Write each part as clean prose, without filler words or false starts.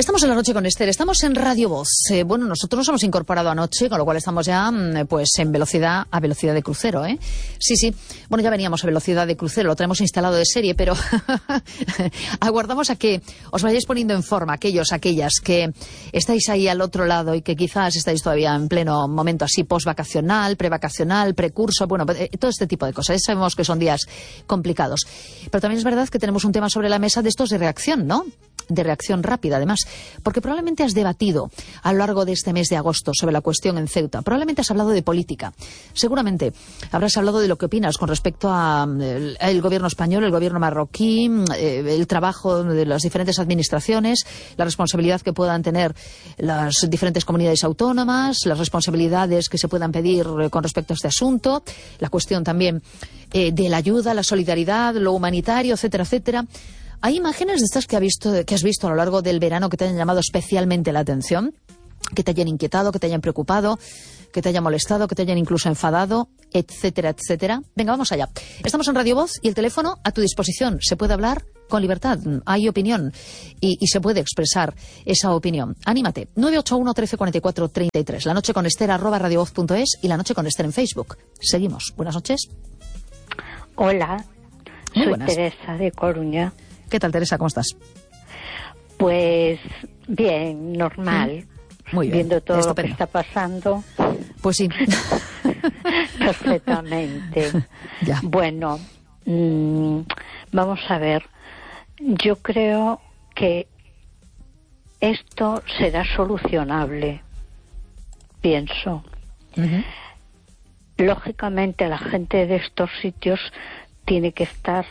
Estamos en la noche con Esther, estamos en Radio Voz. Bueno, nosotros nos hemos incorporado anoche, con lo cual estamos ya pues a velocidad de crucero, ¿eh? Sí. Bueno, ya veníamos a velocidad de crucero, lo traemos instalado de serie, pero aguardamos a que os vayáis poniendo en forma, aquellas que estáis ahí al otro lado y que quizás estáis todavía en pleno momento así postvacacional, prevacacional, precurso, bueno, todo este tipo de cosas. Sabemos que son días complicados. Pero también es verdad que tenemos un tema sobre la mesa de estos de reacción, ¿no? De reacción rápida, además, porque probablemente has debatido a lo largo de este mes de agosto sobre la cuestión en Ceuta. Probablemente has hablado de política. Seguramente habrás hablado de lo que opinas con respecto al gobierno español, el gobierno marroquí, el trabajo de las diferentes administraciones, la responsabilidad que puedan tener las diferentes comunidades autónomas, las responsabilidades que se puedan pedir con respecto a este asunto, la cuestión también de la ayuda, la solidaridad, lo humanitario, etcétera, etcétera. ¿Hay imágenes de estas que has visto a lo largo del verano que te hayan llamado especialmente la atención? Que te hayan inquietado, que te hayan preocupado, que te hayan molestado, que te hayan incluso enfadado, etcétera, etcétera. Venga, vamos allá. Estamos en Radio Voz y el teléfono a tu disposición. Se puede hablar con libertad, hay opinión y se puede expresar esa opinión. Anímate. 981 13 44 33. La noche con Esther @radiovoz.es y La noche con Esther en Facebook. Seguimos. Buenas noches. Hola, Muy soy buenas. Teresa de Coruña. ¿Qué tal, Teresa? ¿Cómo estás? Pues bien, normal. Muy bien. Viendo todo Estupendo. lo que está pasando. Pues sí. Perfectamente. Ya. Bueno, vamos a ver. Yo creo que esto será solucionable, pienso. Ujú. Lógicamente la gente de estos sitios tiene que estar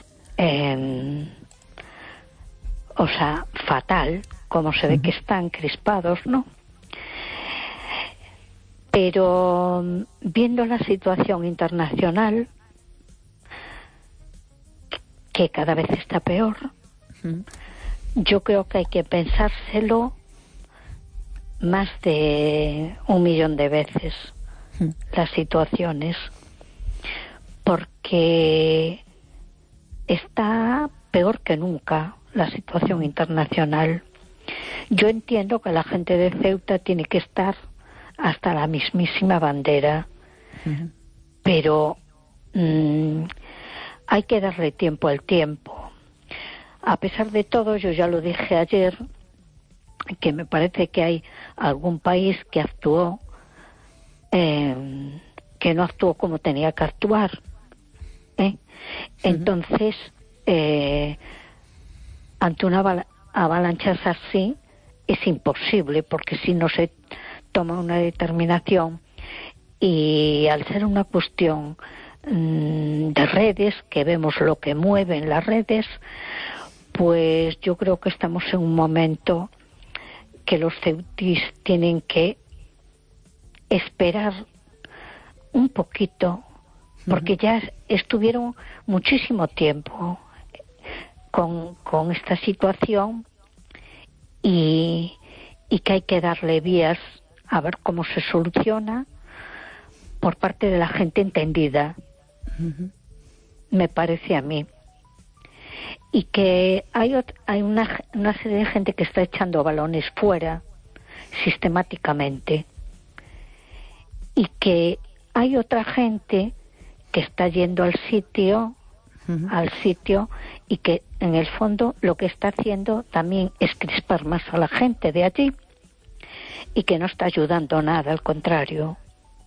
fatal, como se ve que están crispados, ¿no? Pero viendo la situación internacional, que cada vez está peor, yo creo que hay que pensárselo más de 1.000.000 de veces, las situaciones, porque está peor que nunca la situación internacional. Yo entiendo que la gente de Ceuta tiene que estar hasta la mismísima bandera, pero hay que darle tiempo al tiempo. A pesar de todo, yo ya lo dije ayer, que me parece que hay algún país que actuó, que no actuó como tenía que actuar, ¿eh? Entonces, ante una avalancha así, es imposible, porque si no se toma una determinación, y al ser una cuestión de redes, que vemos lo que mueven las redes, pues yo creo que estamos en un momento que los ceutíes tienen que esperar un poquito, porque ya estuvieron muchísimo tiempo con esta situación y que hay que darle vías a ver cómo se soluciona por parte de la gente entendida, me parece a mí. Y que hay una serie de gente que está echando balones fuera sistemáticamente, y que hay otra gente que está yendo al sitio y que en el fondo lo que está haciendo también es crispar más a la gente de allí, y que no está ayudando nada, al contrario.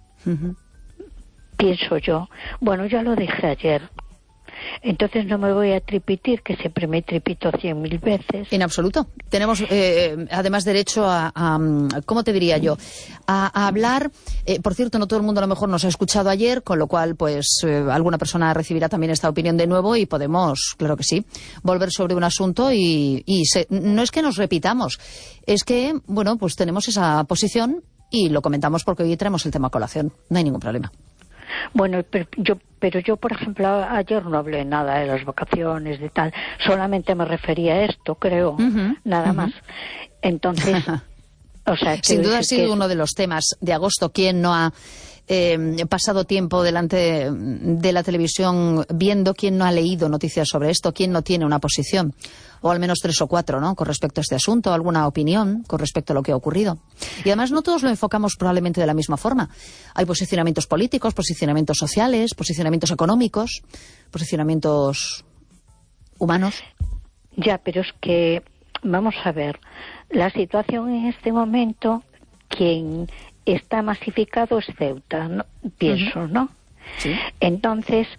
Pienso yo. Bueno, ya lo dije ayer. Entonces no me voy a tripitir, que siempre me tripito 100.000 veces. En absoluto. Tenemos además derecho a ¿cómo te diría yo? A hablar. Por cierto, no todo el mundo a lo mejor nos ha escuchado ayer, con lo cual pues alguna persona recibirá también esta opinión de nuevo y podemos, claro que sí, volver sobre un asunto no es que nos repitamos, es que, bueno, pues tenemos esa posición y lo comentamos porque hoy traemos el tema a colación. No hay ningún problema. Bueno, pero yo, por ejemplo, ayer no hablé nada de las vacaciones, de tal. Solamente me refería a esto, creo, nada más. Entonces, o sea... Sin duda ha sido uno de los temas de agosto. ¿Quién no ha pasado tiempo delante de la televisión viendo quién no ha leído noticias sobre esto, quién no tiene una posición, o al menos 3 o 4, ¿no?, con respecto a este asunto, alguna opinión con respecto a lo que ha ocurrido. Y además no todos lo enfocamos probablemente de la misma forma. Hay posicionamientos políticos, posicionamientos sociales, posicionamientos económicos, posicionamientos humanos. Ya, pero es que, vamos a ver, la situación en este momento, quien está masificado es Ceuta, ¿no? Pienso, ¿no? Sí. Entonces,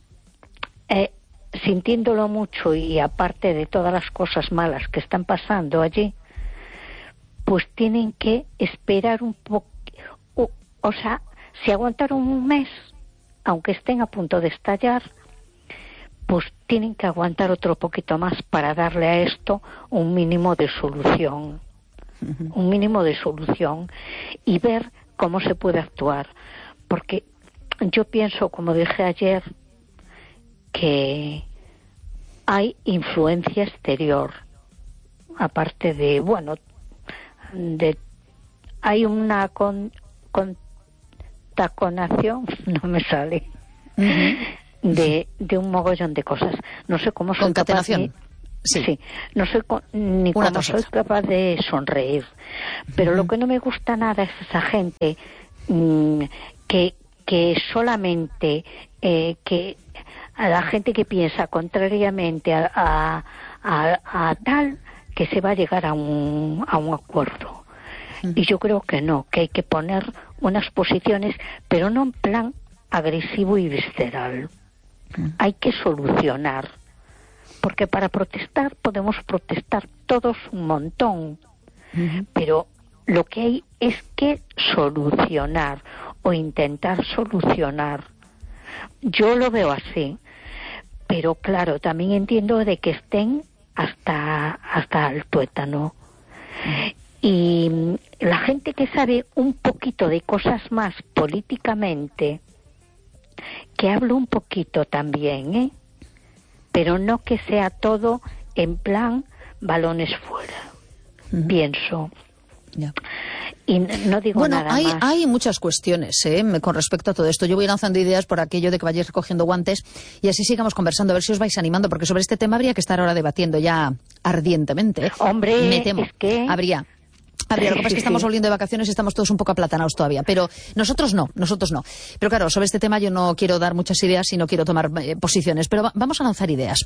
sintiéndolo mucho y aparte de todas las cosas malas que están pasando allí, pues tienen que esperar un poco, o sea, si aguantaron un mes, aunque estén a punto de estallar, pues tienen que aguantar otro poquito más para darle a esto un mínimo de solución. Un mínimo de solución y ver cómo se puede actuar. Porque yo pienso, como dije ayer, que hay influencia exterior. Aparte de, bueno, hay una contaminación, no me sale, de un mogollón de cosas. No sé cómo soy capaz de... Sí, no sé ni cómo soy capaz de sonreír. Pero lo que no me gusta nada es esa gente que solamente que a la gente que piensa contrariamente a tal, que se va a llegar a un acuerdo. Y yo creo que no, que hay que poner unas posiciones, pero no en plan agresivo y visceral. Hay que solucionar. Porque para protestar podemos protestar todos un montón, pero lo que hay es que solucionar o intentar solucionar. Yo lo veo así, pero claro, también entiendo de que estén hasta el tuétano. Y la gente que sabe un poquito de cosas más políticamente, que hable un poquito también, pero no que sea todo en plan balones fuera, pienso. Ya. Y no digo nada más. Hay muchas cuestiones con respecto a todo esto. Yo voy lanzando ideas por aquello de que vayáis recogiendo guantes y así sigamos conversando, a ver si os vais animando, porque sobre este tema habría que estar ahora debatiendo ya ardientemente. Hombre, me temo, es que... Habría. Lo que pasa es que estamos volviendo de vacaciones y estamos todos un poco aplatanados todavía, pero nosotros no. Pero claro, sobre este tema yo no quiero dar muchas ideas y no quiero tomar posiciones, pero vamos a lanzar ideas.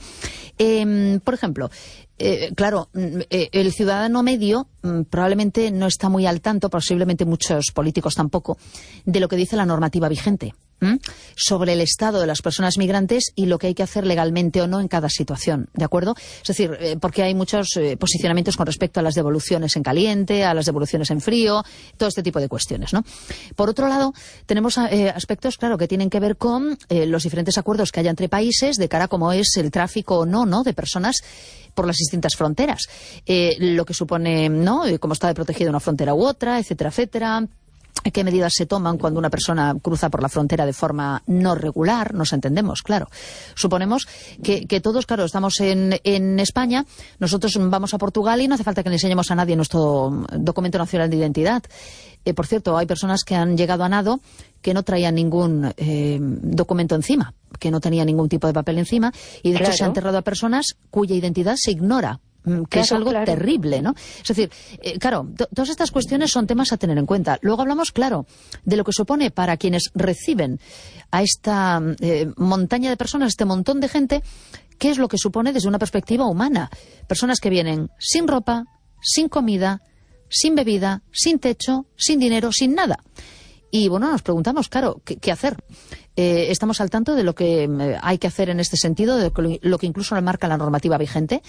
Por ejemplo, claro, el ciudadano medio probablemente no está muy al tanto, posiblemente muchos políticos tampoco, de lo que dice la normativa vigente sobre el estado de las personas migrantes y lo que hay que hacer legalmente o no en cada situación, ¿de acuerdo? Es decir, porque hay muchos posicionamientos con respecto a las devoluciones en caliente, a las devoluciones en frío, todo este tipo de cuestiones, ¿no? Por otro lado, tenemos aspectos, claro, que tienen que ver con los diferentes acuerdos que haya entre países de cara a cómo es el tráfico o no de personas por las distintas fronteras. Lo que supone, ¿no?, cómo está protegida una frontera u otra, etcétera, etcétera. ¿Qué medidas se toman cuando una persona cruza por la frontera de forma no regular? Nos entendemos, claro. Suponemos que todos, claro, estamos en España, nosotros vamos a Portugal y no hace falta que le enseñemos a nadie nuestro documento nacional de identidad. Por cierto, hay personas que han llegado a nado que no traían ningún documento encima, que no tenían ningún tipo de papel encima, y de hecho se ha enterrado a personas cuya identidad se ignora. Que es algo terrible, ¿no? Es decir, claro, todas estas cuestiones son temas a tener en cuenta. Luego hablamos, claro, de lo que supone para quienes reciben a esta montaña de personas, este montón de gente, qué es lo que supone desde una perspectiva humana. Personas que vienen sin ropa, sin comida, sin bebida, sin techo, sin dinero, sin nada. Y bueno, nos preguntamos, claro, ¿qué hacer? Estamos al tanto de lo que hay que hacer en este sentido, de lo que incluso marca la normativa vigente.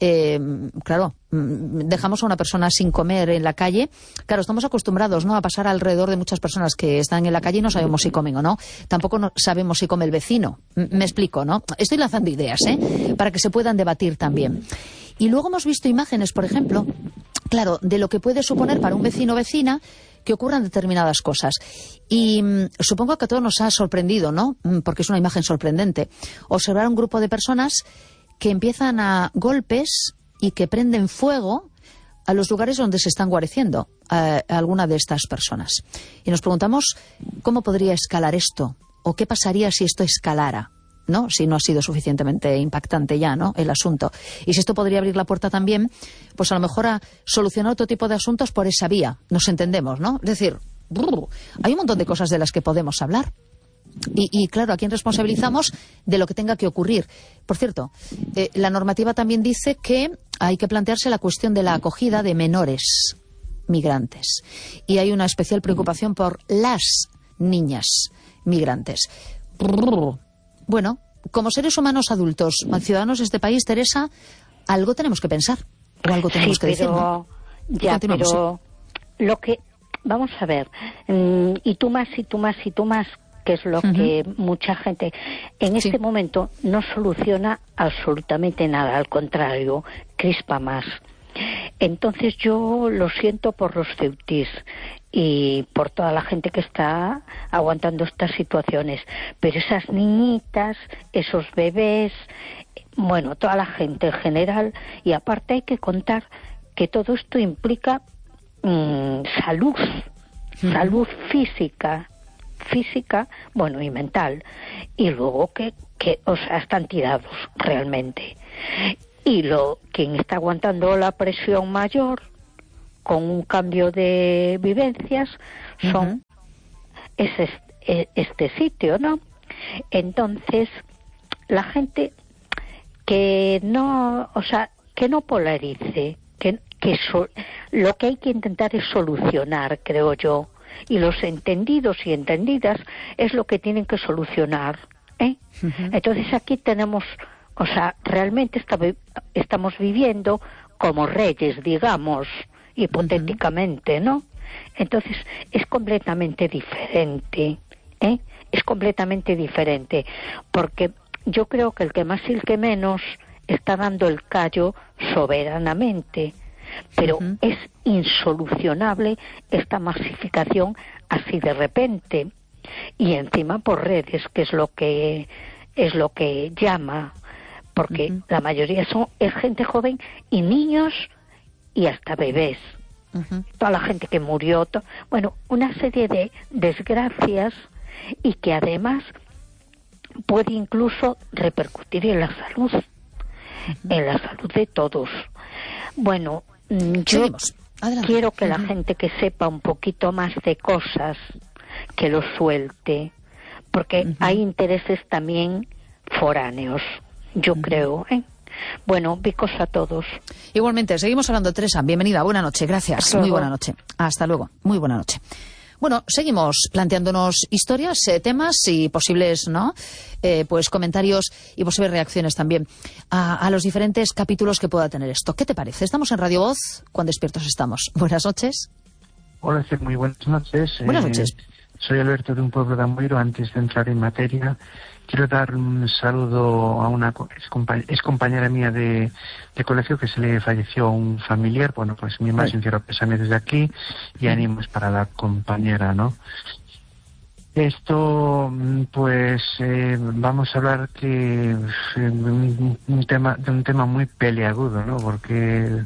Claro, dejamos a una persona sin comer en la calle. Claro, estamos acostumbrados, ¿no?, a pasar alrededor de muchas personas que están en la calle y no sabemos si comen o no. Tampoco sabemos si come el vecino. Me explico, ¿no? Estoy lanzando ideas, para que se puedan debatir también. Y luego hemos visto imágenes, por ejemplo, claro, de lo que puede suponer para un vecino o vecina que ocurran determinadas cosas. Y supongo que a todos nos ha sorprendido, ¿no?, porque es una imagen sorprendente, observar un grupo de personas que empiezan a golpes y que prenden fuego a los lugares donde se están guareciendo a alguna de estas personas. Y nos preguntamos cómo podría escalar esto, o qué pasaría si esto escalara, ¿no? Si no ha sido suficientemente impactante ya, ¿no?, el asunto. Y si esto podría abrir la puerta también, pues a lo mejor a solucionar otro tipo de asuntos por esa vía. Nos entendemos, ¿no? Es decir, hay un montón de cosas de las que podemos hablar. Y claro, ¿a quién responsabilizamos de lo que tenga que ocurrir? Por cierto, la normativa también dice que hay que plantearse la cuestión de la acogida de menores migrantes. Y hay una especial preocupación por las niñas migrantes. Bueno, como seres humanos adultos, ciudadanos de este país, Teresa, algo tenemos que pensar. O algo tenemos que decir, ¿no? Ya, pero lo que... Vamos a ver. Y tú más, que es lo que mucha gente en este momento no soluciona absolutamente nada, al contrario, crispa más. Entonces yo lo siento por los ceutís y por toda la gente que está aguantando estas situaciones, pero esas niñitas, esos bebés, bueno, toda la gente en general, y aparte hay que contar que todo esto implica salud física, bueno, y mental, y luego que o sea, están tirados realmente. Y quien está aguantando la presión mayor con un cambio de vivencias es este sitio, ¿no? Entonces, la gente que no polarice, lo que hay que intentar es solucionar, creo yo. Y los entendidos y entendidas es lo que tienen que solucionar, ¿eh? Entonces aquí tenemos, o sea, realmente estamos viviendo como reyes, digamos, hipotéticamente, ¿no? Entonces es completamente diferente, ¿eh? Es completamente diferente, porque yo creo que el que más y el que menos está dando el callo soberanamente. Pero es insolucionable esta masificación así de repente, y encima por redes, que es lo que llama, porque la mayoría es gente joven y niños y hasta bebés, toda la gente que murió, bueno, una serie de desgracias, y que además puede incluso repercutir en la salud, de todos. Bueno, yo quiero que la gente que sepa un poquito más de cosas, que lo suelte, porque hay intereses también foráneos, yo creo, ¿eh? Bueno, bicos a todos. Igualmente, seguimos hablando, Teresa. Bienvenida, buena noche, gracias. Muy buena noche. Hasta luego, muy buena noche. Bueno, seguimos planteándonos historias, temas y posibles, ¿no? Pues comentarios y posibles reacciones también a los diferentes capítulos que pueda tener esto. ¿Qué te parece? Estamos en Radio Voz. ¿Cuán despiertos estamos? Buenas noches. Hola, sí, muy buenas noches. Buenas noches. Soy Alberto, de un pueblo de Amboiro. Antes de entrar en materia, quiero dar un saludo a una ex compañera mía de colegio, que se le falleció un familiar. Bueno, pues mi más sincero pésame desde aquí y ánimos para la compañera, ¿no? Esto, pues, vamos a hablar de un tema muy peliagudo, ¿no? Porque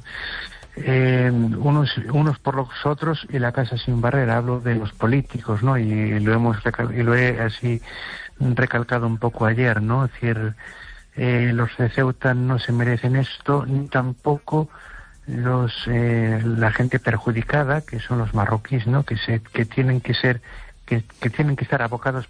unos por los otros y la casa sin barrera. Hablo de los políticos, ¿no? Y lo he así recalcado un poco ayer, ¿no? Es decir, los de Ceuta no se merecen esto, ni tampoco la gente perjudicada, que son los marroquíes, ¿no? Que tienen que estar abocadas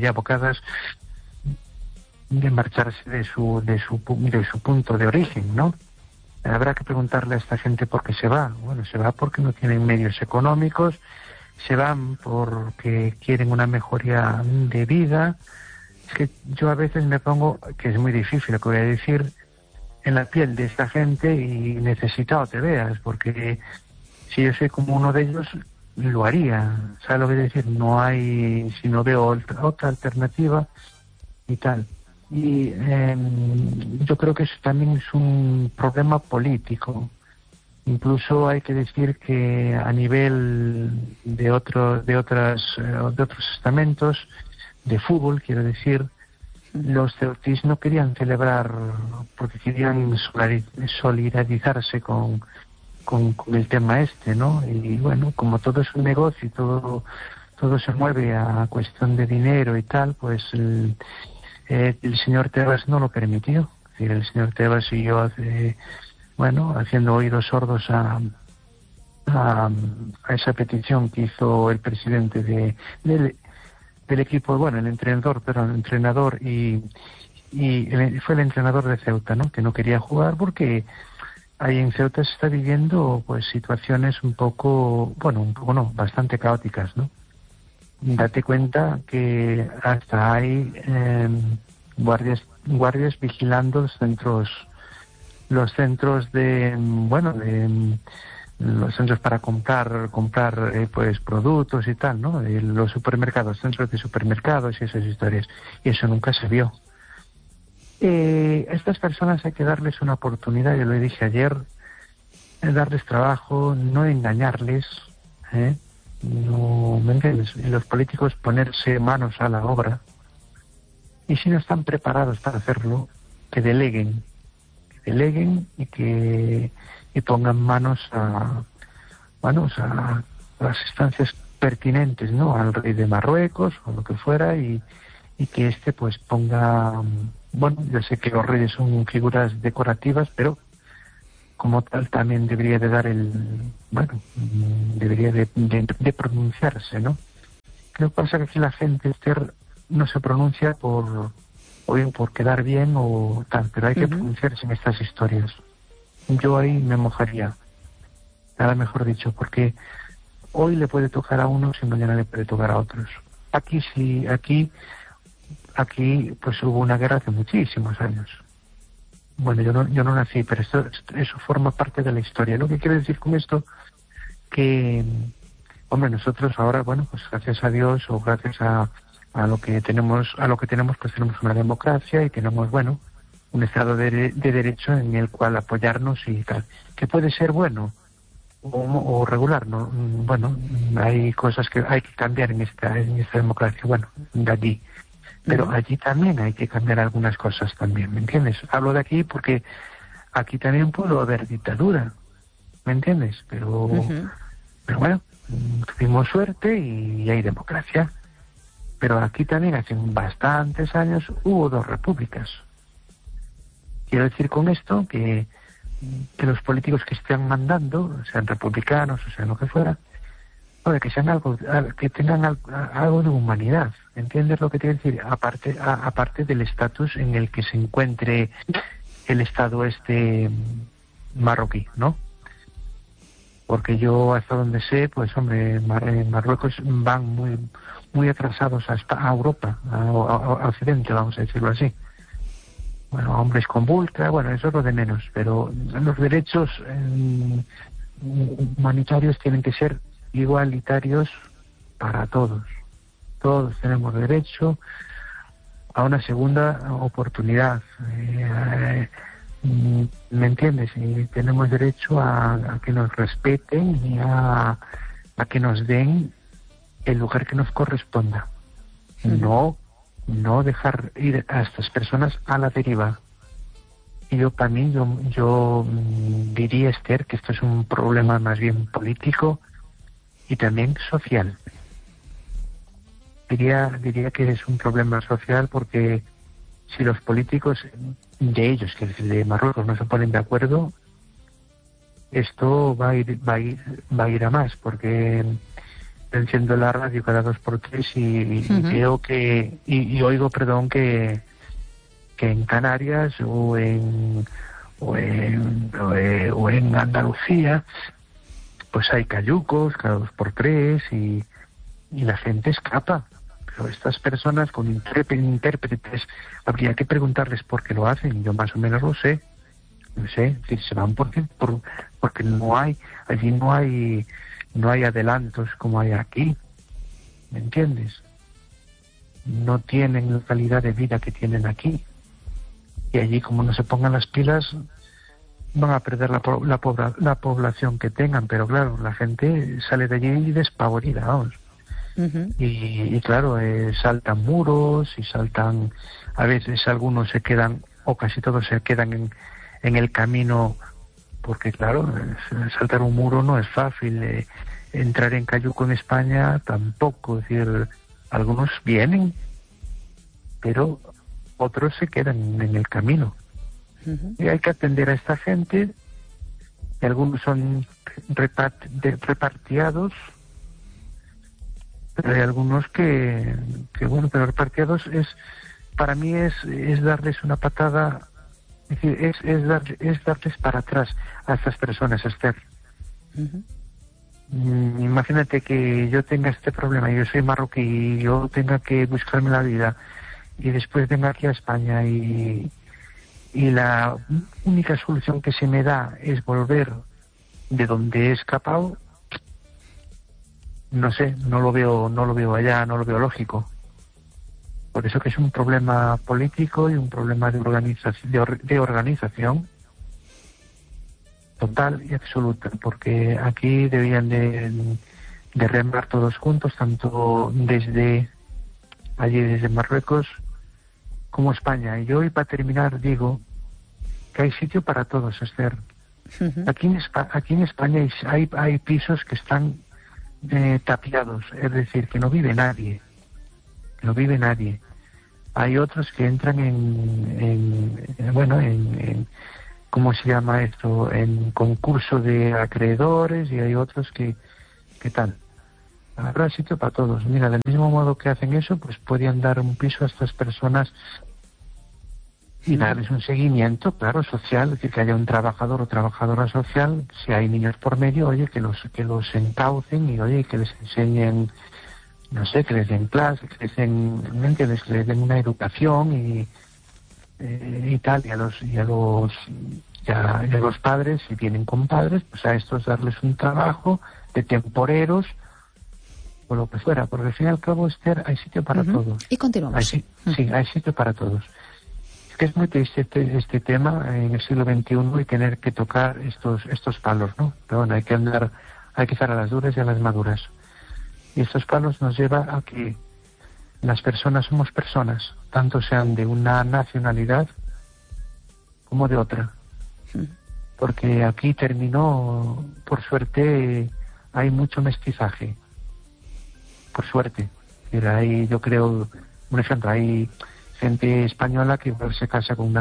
de marcharse de su punto de origen, ¿no? Habrá que preguntarle a esta gente por qué se va. Bueno, se va porque no tienen medios económicos, se van porque quieren una mejoría de vida. Es que yo a veces me pongo, que es muy difícil lo que voy a decir, en la piel de esta gente, y necesitado te veas, porque si yo soy como uno de ellos, lo haría. ¿Sabes lo que decir? No hay, si no veo otra alternativa y tal. Y yo creo que eso también es un problema político. Incluso hay que decir que a nivel de otros estamentos de fútbol, quiero decir, los ceutís no querían celebrar porque querían solidarizarse con con el tema este, ¿no? Y bueno, como todo es un negocio y todo se mueve a cuestión de dinero y tal, pues el señor Tebas no lo permitió. Es decir, el señor Tebas siguió haciendo oídos sordos a esa petición que hizo el presidente del equipo, bueno, el entrenador y fue el entrenador de Ceuta, ¿no? Que no quería jugar porque ahí en Ceuta se está viviendo pues situaciones bastante caóticas, ¿no? Date cuenta que hasta hay guardias vigilando los centros los centros para comprar pues productos y tal, ¿no? Los supermercados, centros de supermercados y esas historias. Y eso nunca se vio. A estas personas hay que darles una oportunidad, yo lo dije ayer, darles trabajo, no engañarles, no, ¿me entiendes? Y los políticos ponerse manos a la obra, y si no están preparados para hacerlo, que deleguen y pongan manos a las instancias pertinentes, ¿no? Al rey de Marruecos o lo que fuera, y que pues ponga, yo sé que los reyes son figuras decorativas, pero como tal también debería de dar debería de pronunciarse, ¿no? Lo que pasa es que aquí la gente, Esther, no se pronuncia por quedar bien o tal, pero hay que pronunciarse en estas historias. Yo ahí me mojaría, nada mejor dicho, porque hoy le puede tocar a unos y mañana le puede tocar a otros. Aquí pues hubo una guerra hace muchísimos años. Bueno, yo no nací, pero eso forma parte de la historia. Lo que quiero decir con esto, que, nosotros ahora, pues gracias a Dios o gracias a lo que tenemos, pues tenemos una democracia y tenemos, un Estado de derecho en el cual apoyarnos y tal. Que puede ser bueno o regular, ¿no? Hay cosas que hay que cambiar en esta democracia, de allí. Pero allí también hay que cambiar algunas cosas también, ¿me entiendes? Hablo de aquí porque aquí también pudo haber dictadura, ¿me entiendes? Pero tuvimos suerte y hay democracia. Pero aquí también hace bastantes años hubo 2 repúblicas. Quiero decir con esto que los políticos que estén mandando, sean republicanos o sean lo que fuera, que sean que tengan algo de humanidad. ¿Entiendes lo que quiero decir? Aparte del estatus en el que se encuentre el Estado marroquí, ¿no? Porque yo hasta donde sé, pues en Marruecos van muy muy atrasados a Europa, a Occidente, vamos a decirlo así. Hombres con burka, eso es lo de menos, pero los derechos humanitarios tienen que ser igualitarios para todos. Todos tenemos derecho a una segunda oportunidad. ¿Me entiendes? Y tenemos derecho a que nos respeten y a que nos den el lugar que nos corresponda. No dejar ir a estas personas a la deriva. Y yo diría, Esther, que esto es un problema más bien político y también social. Diría que es un problema social porque si los políticos de ellos, que es de Marruecos, no se ponen de acuerdo, esto va a ir a más, porque enciendo la radio cada 2 por 3 y veo que oigo que en Canarias o en Andalucía pues hay cayucos cada 2 por 3 y la gente escapa. Pero estas personas con intérpretes habría que preguntarles por qué lo hacen. Yo más o menos lo sé. No sé, si se van porque allí no hay adelantos como hay aquí, ¿me entiendes? No tienen la calidad de vida que tienen aquí. Y allí, como no se pongan las pilas, van a perder la población que tengan. Pero claro, la gente sale de allí despavorida, vamos. Y claro, saltan muros y saltan... A veces algunos se quedan, o casi todos se quedan en el camino porque claro, saltar un muro no es fácil, entrar en cayuco en España tampoco, es decir, algunos vienen, pero otros se quedan en el camino. Y hay que atender a esta gente, y algunos son repatriados, pero hay algunos que bueno, pero repatriados para mí es darles una patada, es decir, es darles para atrás a estas personas, Esther. Imagínate que yo tenga este problema, yo soy marroquí y yo tenga que buscarme la vida y después venga aquí a España y la única solución que se me da es volver de donde he escapado. No sé, no lo veo allá, no lo veo lógico. Por eso que es un problema político y un problema de organización total y absoluta, porque aquí debían de remar todos juntos, tanto desde Marruecos como España. Y hoy, para terminar, digo que hay sitio para todos, Esther. Aquí en España hay pisos que están tapiados, es decir, que no vive nadie. Hay otros que entran en ¿cómo se llama esto? En concurso de acreedores, y hay otros que tal. Habrá sitio para todos. Mira, del mismo modo que hacen eso, pues podían dar un piso a estas personas y darles un seguimiento, claro, social, es decir, que haya un trabajador o trabajadora social, si hay niños por medio, oye, que los encaucen y, oye, que les enseñen, no sé, que les den clases, que les den una educación y tal, y a los padres, si vienen con padres, pues a estos darles un trabajo de temporeros o lo que fuera, porque al fin y al cabo, Esther, hay sitio para todos. Y continuamos. Sí, hay sitio para todos. Es que es muy triste este tema en el siglo XXI y tener que tocar estos palos, ¿no? Pero bueno, hay que estar a las duras y a las maduras. Y estos palos nos lleva a que las personas somos personas, tanto sean de una nacionalidad como de otra. Porque aquí terminó, por suerte, hay mucho mestizaje. Por suerte. Pero hay, yo creo, un ejemplo, hay gente española que igual se casa con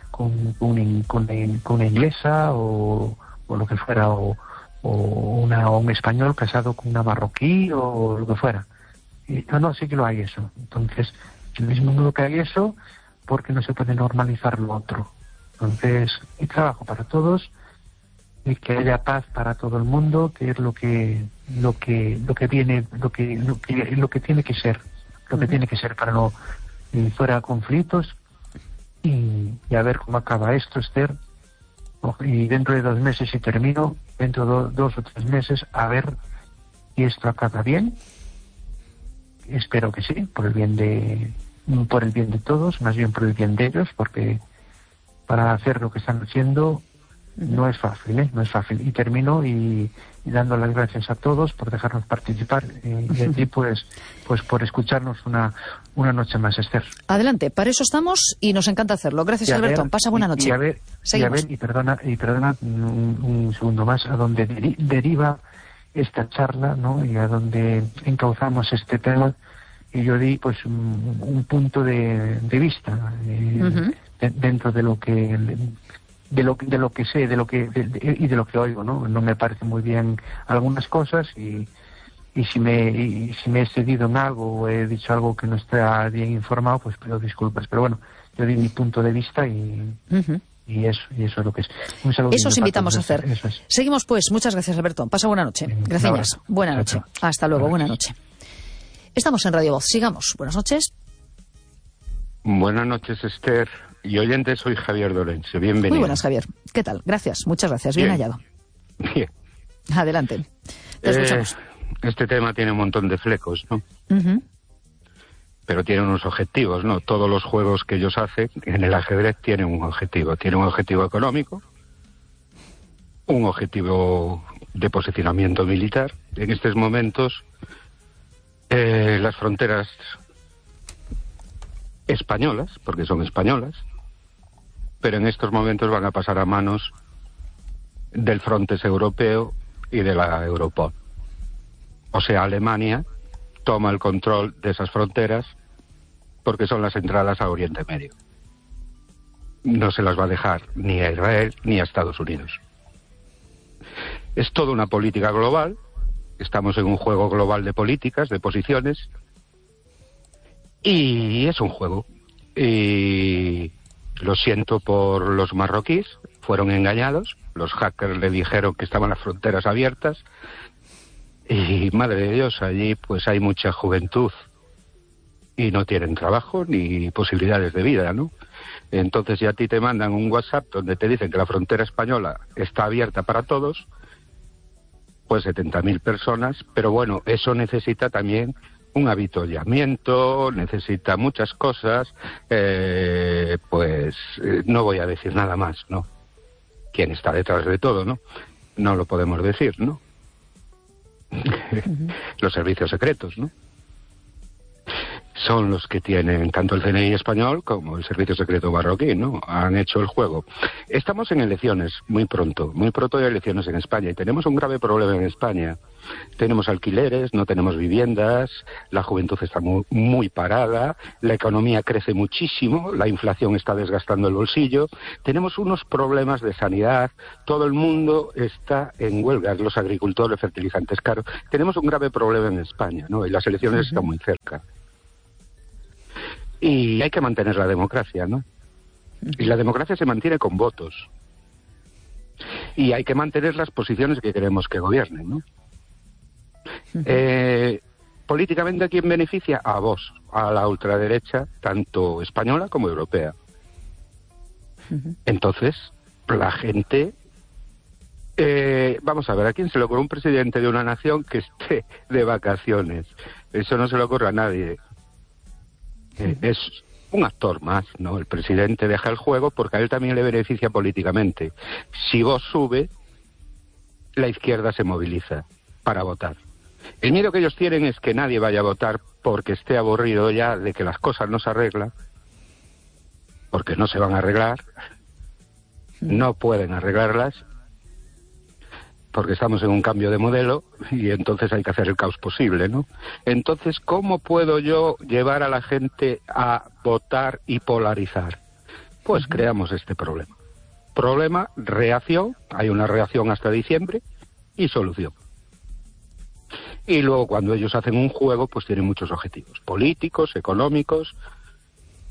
una inglesa o lo que fuera, o un español casado con una marroquí o lo que fuera. Y no, sí que lo hay eso. Entonces, el mismo modo que hay eso, porque no se puede normalizar lo otro. Entonces, hay trabajo para todos y que haya paz para todo el mundo, que es lo que tiene que ser, para no fuera conflictos y a ver cómo acaba esto, Esther. Y dentro de 2 meses, si termino, dentro de 2 o 3 meses, a ver si esto acaba bien. Espero que sí, por el bien de todos, más bien por el bien de ellos, porque para hacer lo que están haciendo no es fácil, no es fácil. Y termino y dando las gracias a todos por dejarnos participar y a ti pues por escucharnos una noche más, Esther. Adelante, para eso estamos y nos encanta hacerlo. Gracias, Alberto. Pasa buena noche. Y perdona un segundo más, a donde deriva esta charla, ¿no? Y a donde encauzamos este tema, y yo di pues un punto de vista dentro de lo que sé, y de lo que oigo, ¿no? No me parece muy bien algunas cosas y si me he excedido en algo o he dicho algo que no está bien informado, pues pido disculpas. Pero bueno, yo di mi punto de vista y eso es lo que es. Un saludo. Eso os invitamos a hacer. Seguimos pues. Muchas gracias, Alberto. Pasa buena noche. Gracias. Buena noche. Hasta luego. Buena noche. Estamos en Radio Voz. Sigamos. Buenas noches. Buenas noches, Esther. Y oyente, soy Javier Dorense. Bienvenido. Muy buenas, Javier. ¿Qué tal? Gracias. Muchas gracias. Bien hallado. Bien. Adelante. Te escuchamos. Este tema tiene un montón de flecos, ¿no? Pero tiene unos objetivos, ¿no? Todos los juegos que ellos hacen en el ajedrez tienen un objetivo. Tiene un objetivo económico, un objetivo de posicionamiento militar. En estos momentos, las fronteras españolas, porque son españolas, pero en estos momentos van a pasar a manos del Frontex europeo y de la Europol. O sea, Alemania toma el control de esas fronteras porque son las entradas a Oriente Medio. No se las va a dejar ni a Israel ni a Estados Unidos. Es toda una política global. Estamos en un juego global de políticas, de posiciones, y es un juego. Y lo siento por los marroquíes, fueron engañados, los hackers le dijeron que estaban las fronteras abiertas, y madre de Dios, allí pues hay mucha juventud y no tienen trabajo ni posibilidades de vida, ¿no? Entonces ya a ti te mandan un WhatsApp donde te dicen que la frontera española está abierta para todos, pues 70.000 personas, pero bueno, eso necesita también un avituallamiento, necesita muchas cosas, no voy a decir nada más, ¿no? ¿Quién está detrás de todo, no? No lo podemos decir, ¿no? Los servicios secretos, ¿no? Son los que tienen tanto el CNI español como el servicio secreto marroquí, ¿no? Han hecho el juego. Estamos en elecciones muy pronto hay elecciones en España y tenemos un grave problema en España. Tenemos alquileres, no tenemos viviendas, la juventud está muy parada, la economía crece muchísimo, la inflación está desgastando el bolsillo, tenemos unos problemas de sanidad, todo el mundo está en huelga, los agricultores, fertilizantes caros. Tenemos un grave problema en España, ¿no? Y las elecciones están muy cerca. Y hay que mantener la democracia, ¿no? Y la democracia se mantiene con votos. Y hay que mantener las posiciones que queremos que gobiernen, ¿no? Políticamente, ¿a quién beneficia? A Vox, a la ultraderecha, tanto española como europea. Entonces, la gente... vamos a ver, ¿a quién se le ocurre un presidente de una nación que esté de vacaciones? Eso no se le ocurre a nadie. Es un actor más, ¿no? El presidente deja el juego porque a él también le beneficia políticamente. Si Vox sube, la izquierda se moviliza para votar. El miedo que ellos tienen es que nadie vaya a votar porque esté aburrido ya de que las cosas no se arreglan, porque no se van a arreglar, no pueden arreglarlas, porque estamos en un cambio de modelo y entonces hay que hacer el caos posible, ¿no? Entonces, ¿cómo puedo yo llevar a la gente a votar y polarizar? Pues creamos este problema. Problema, reacción, hay una reacción hasta diciembre, y solución. Y luego cuando ellos hacen un juego, pues tienen muchos objetivos, políticos, económicos,